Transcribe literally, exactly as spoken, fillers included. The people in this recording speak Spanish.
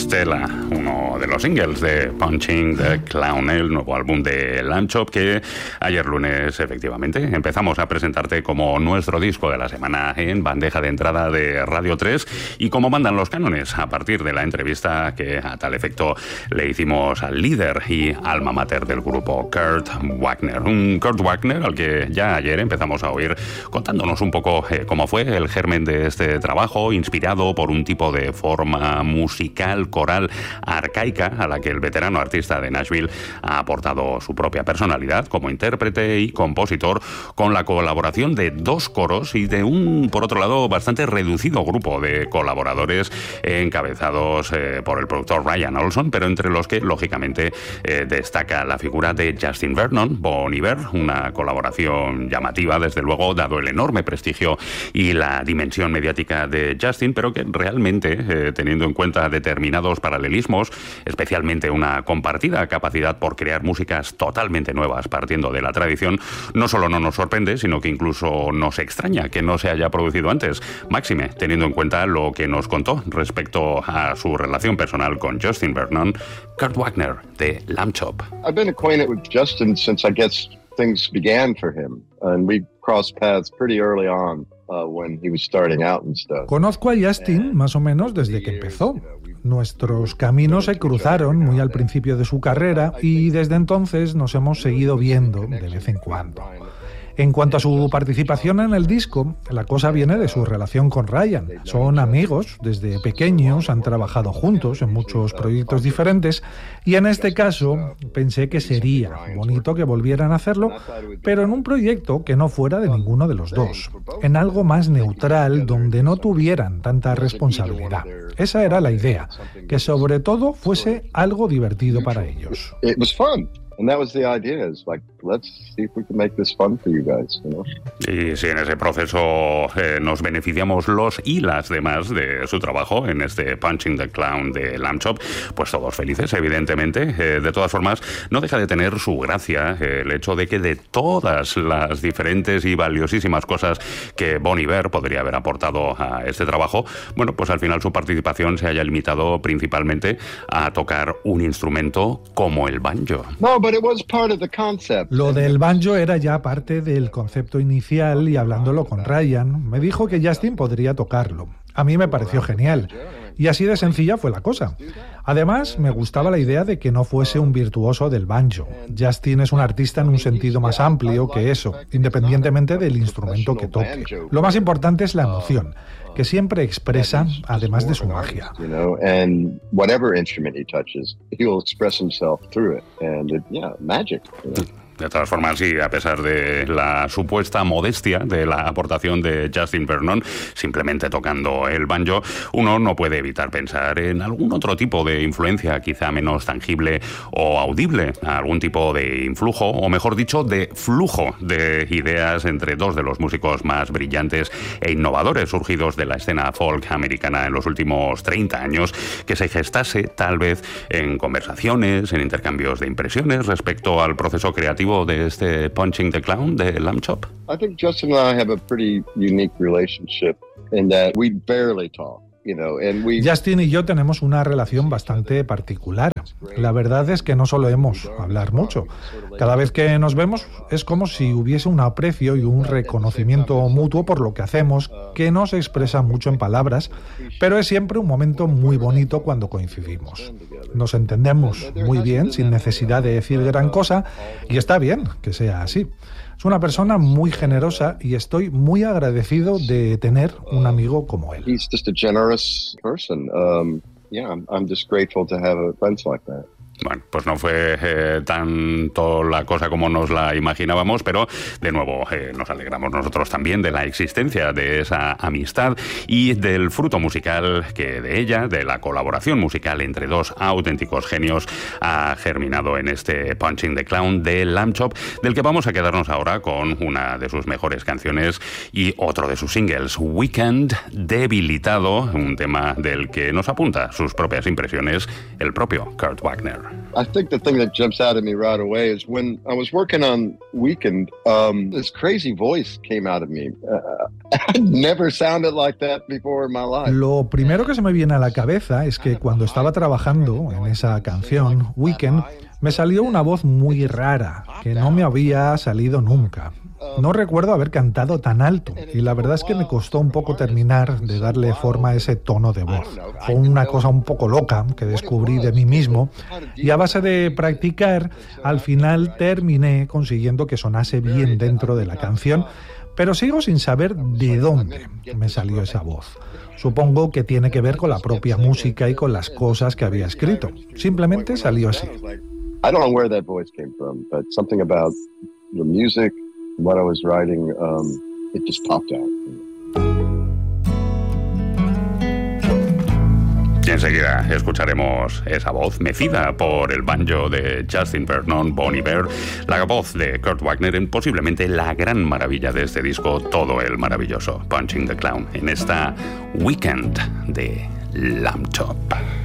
Stella, uno de los singles de Punching the Clown, el nuevo álbum de Lamb Chop, que ayer lunes efectivamente empezamos a presentarte como nuestro disco de la semana en bandeja de entrada de Radio tres, y como mandan los cánones a partir de la entrevista que a tal efecto le hicimos al líder y alma mater del grupo, Kurt Wagner. Un Kurt Wagner al que ya ayer empezamos a oír contándonos un poco eh, cómo fue el germen de este trabajo, inspirado por un tipo de forma musical coral arcaica a la que el veterano artista de Nashville ha aportado su propia personalidad como intérprete y compositor, con la colaboración de dos coros y de un, por otro lado, bastante reducido grupo de colaboradores encabezados eh, por el productor Ryan Olson, pero entre los que, lógicamente, eh, destaca la figura de Justin Vernon, Bon Iver, una colaboración llamativa, desde luego, dado el enorme prestigio y la dimensión mediática de Justin, pero que realmente, eh, teniendo en cuenta determinados paralelismos, especialmente una compartida capacidad por crear músicas totalmente nuevas partiendo de la tradición, no solo no nos sorprende, sino que incluso nos extraña que no se haya producido antes, máxime teniendo en cuenta lo que nos contó respecto a su relación personal con Justin Vernon, Kurt Wagner de Lamb Chop. I've been acquainted with Justin since I guess things began for him, and we crossed paths pretty early on. Uh, when he was starting out and stuff. Conozco a Justin más o menos desde que empezó. Nuestros caminos se cruzaron muy al principio de su carrera y desde entonces nos hemos seguido viendo de vez en cuando. En cuanto a su participación en el disco, la cosa viene de su relación con Ryan. Son amigos, desde pequeños han trabajado juntos en muchos proyectos diferentes, y en este caso pensé que sería bonito que volvieran a hacerlo, pero en un proyecto que no fuera de ninguno de los dos, en algo más neutral donde no tuvieran tanta responsabilidad. Esa era la idea, que sobre todo fuese algo divertido para ellos. And that was the idea, is like, let's see if we can make this fun for you guys, you know? Y si en ese proceso eh, nos beneficiamos los y las demás de su trabajo en este Punching the Clown de Lamb Chop, pues todos felices, evidentemente. Eh, de todas formas, no deja de tener su gracia eh, el hecho de que de todas las diferentes y valiosísimas cosas que Bon Iver podría haber aportado a este trabajo, bueno, pues al final su participación se haya limitado principalmente a tocar un instrumento como el banjo. No, but it was part of the concept. Lo del banjo era ya parte del concepto inicial, y hablándolo con Ryan, me dijo que Justin podría tocarlo. A mí me pareció genial, y así de sencilla fue la cosa. Además, me gustaba la idea de que no fuese un virtuoso del banjo. Justin es un artista en un sentido más amplio que eso, independientemente del instrumento que toque. Lo más importante es la emoción, que siempre expresa, además de su magia. De todas formas, sí, a pesar de la supuesta modestia de la aportación de Justin Vernon, simplemente tocando el banjo, uno no puede evitar pensar en algún otro tipo de influencia, quizá menos tangible o audible, algún tipo de influjo, o mejor dicho, de flujo de ideas entre dos de los músicos más brillantes e innovadores surgidos de la escena folk americana en los últimos treinta años, que se gestase tal vez en conversaciones, en intercambios de impresiones respecto al proceso creativo de este Punching the Clown de Lamb Chop. I think Justin and I have a pretty unique relationship in that we barely talk. You know, and we... Justin y yo tenemos una relación bastante particular. La verdad es que no solemos hablar mucho. Cada vez que nos vemos es como si hubiese un aprecio y un reconocimiento mutuo por lo que hacemos, que no se expresa mucho en palabras, pero es siempre un momento muy bonito cuando coincidimos. Nos entendemos muy bien, sin necesidad de decir gran cosa, y está bien que sea así. Es una persona muy generosa y estoy muy agradecido de tener un amigo como él. He's just a generous person. Um, yeah, I'm, I'm just grateful to have friends like that. Bueno, pues no fue eh, tanto la cosa como nos la imaginábamos, pero de nuevo eh, nos alegramos nosotros también de la existencia de esa amistad y del fruto musical que de ella, de la colaboración musical entre dos auténticos genios, ha germinado en este Punching the Clown de Lamb Chop, del que vamos a quedarnos ahora con una de sus mejores canciones y otro de sus singles, Weekend Debilitado, un tema del que nos apunta sus propias impresiones el propio Kurt Wagner. I think the thing that jumps out at me right away is when I was working on Weekend, um, this crazy voice came out of me. Uh, I'd never sounded like that before in my life. Lo primero que se me viene a la cabeza es que cuando estaba trabajando en esa canción, Weekend, me salió una voz muy rara, que no me había salido nunca. No recuerdo haber cantado tan alto, y la verdad es que me costó un poco terminar de darle forma a ese tono de voz. Fue una cosa un poco loca que descubrí de mí mismo, y a base de practicar, al final terminé consiguiendo que sonase bien dentro de la canción, pero sigo sin saber de dónde me salió esa voz. Supongo que tiene que ver con la propia música y con las cosas que había escrito. Simplemente salió así. I don't know where that voice came from, but something about the music, what I was writing, um, it just popped out. Y enseguida escucharemos esa voz mecida por el banjo de Justin Vernon, Bon Iver, la voz de Kurt Wagner en posiblemente la gran maravilla de este disco, todo el maravilloso Punching the Clown, en esta Weekend de Lamb Chop.